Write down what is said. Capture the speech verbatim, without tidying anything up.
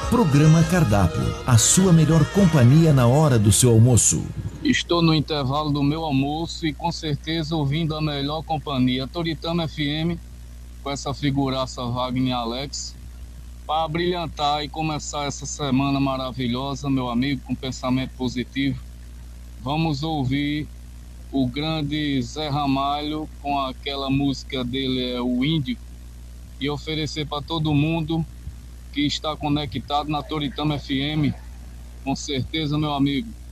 Programa Cardápio, a sua melhor companhia na hora do seu almoço. Estou no intervalo do meu almoço e com certeza ouvindo a melhor companhia, Toritama F M, com essa figuraça Wagner e Alex, para brilhantar e começar essa semana maravilhosa, meu amigo, com pensamento positivo. Vamos ouvir o grande Zé Ramalho com aquela música dele, é o Índico, e oferecer para todo mundo que está conectado na Toritama F M, com certeza, meu amigo.